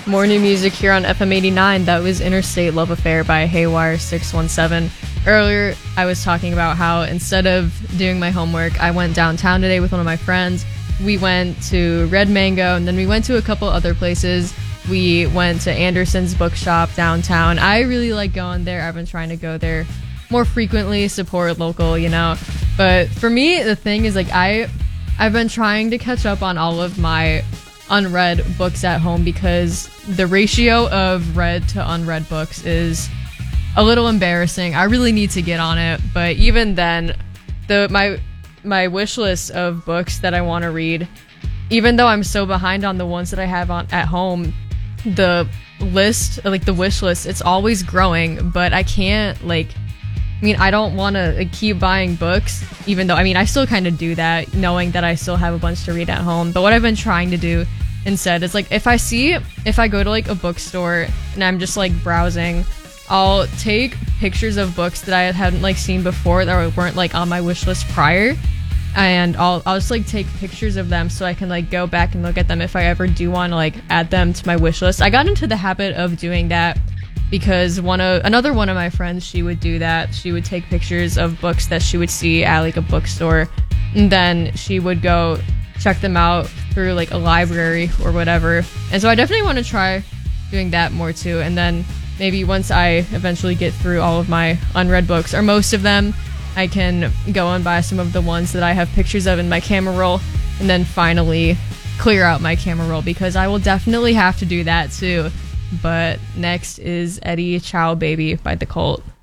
More new music here on FM 89. That was Interstate Love Affair by Haywire 617. Earlier, I was talking about how instead of doing my homework, I went downtown today with one of my friends. We went to Red Mango, and then we went to a couple other places. We went to Anderson's Bookshop downtown. I really like going there. I've been trying to go there more frequently, support local, you know. But for me, the thing is, like, I've been trying to catch up on all of my unread books at home because the ratio of read to unread books is a little embarrassing. I really need to get on it, but even then, my wish list of books that I want to read, even though I'm so behind on the ones that I have on at home, the list, like the wish list, it's always growing, but I can't, I don't want to keep buying books, even though, I still kind of do that, knowing that I still have a bunch to read at home. But what I've been trying to do instead is, like, if I go to, like, a bookstore and I'm just, like, browsing, I'll take pictures of books that I hadn't, like, seen before that weren't, like, on my wish list prior. And I'll just, like, take pictures of them so I can, like, go back and look at them if I ever do want to, like, add them to my wish list. I got into the habit of doing that because another one of my friends, she would do that. She would take pictures of books that she would see at, like, a bookstore, and then she would go check them out through, like, a library or whatever. And so I definitely want to try doing that more too. And then maybe once I eventually get through all of my unread books, or most of them, I can go and buy some of the ones that I have pictures of in my camera roll, and then finally clear out my camera roll, because I will definitely have to do that too. But next is Eddie Ciao Baby by The Cult.